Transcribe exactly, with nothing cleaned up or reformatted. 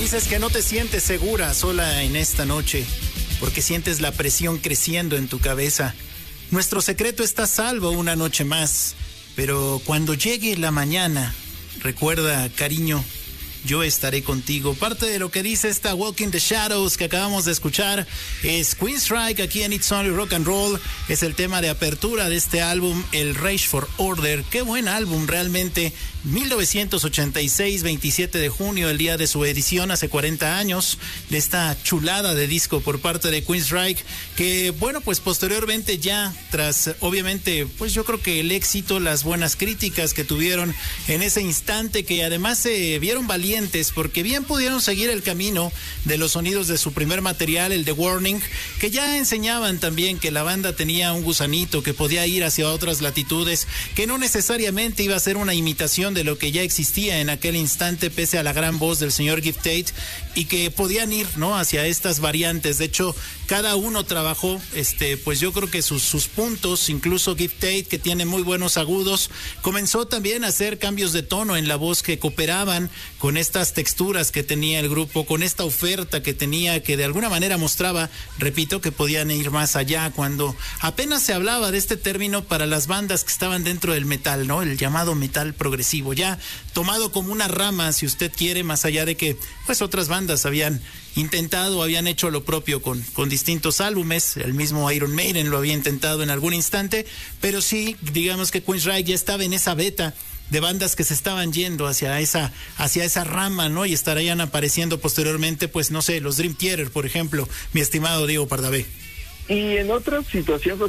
Dices que no te sientes segura sola en esta noche, porque sientes la presión creciendo en tu cabeza. Nuestro secreto está a salvo una noche más, pero cuando llegue la mañana, recuerda, cariño, yo estaré contigo. Parte de lo que dice esta Walking the Shadows que acabamos de escuchar es Queensryche aquí en It's Only Rock and Roll. Es el tema de apertura de este álbum, el Rage for Order. Qué buen álbum realmente. mil novecientos ochenta y seis, veintisiete de junio, el día de su edición hace cuarenta años, de esta chulada de disco por parte de Queensryche, que bueno, pues posteriormente ya, tras obviamente, pues yo creo que el éxito, las buenas críticas que tuvieron en ese instante, que además se vieron valientes porque bien pudieron seguir el camino de los sonidos de su primer material, el The Warning, que ya enseñaban también que la banda tenía un gusanito, que podía ir hacia otras latitudes, que no necesariamente iba a ser una imitación de lo que ya existía en aquel instante, pese a la gran voz del señor Geoff Tate, y que podían ir, ¿no?, hacia estas variantes. De hecho, cada uno trabajó, este, pues yo creo que sus, sus puntos, incluso Geoff Tate, que tiene muy buenos agudos, comenzó también a hacer cambios de tono en la voz que cooperaban con estas texturas que tenía el grupo, con esta oferta que tenía, que de alguna manera mostraba, repito, que podían ir más allá, cuando apenas se hablaba de este término para las bandas que estaban dentro del metal, ¿no?, el llamado metal progresivo, ya tomado como una rama, si usted quiere, más allá de que pues otras bandas habían intentado, habían hecho lo propio con, con distintos álbumes. El mismo Iron Maiden lo había intentado en algún instante, pero sí, digamos que Queensryche ya estaba en esa beta de bandas que se estaban yendo hacia esa, hacia esa rama, ¿no? Y estarían apareciendo posteriormente, pues no sé, los Dream Theater, por ejemplo, mi estimado Diego Pardavé. Y en otra situación,